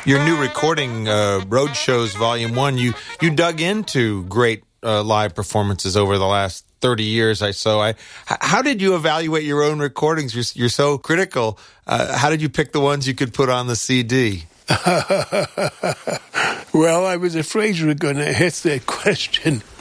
Your new recording, Roadshows Volume 1, you dug into great live performances over the last 30 years, How did you evaluate your own recordings? You're so critical. How did you pick the ones you could put on the CD? Well, I was afraid you were going to hit that question.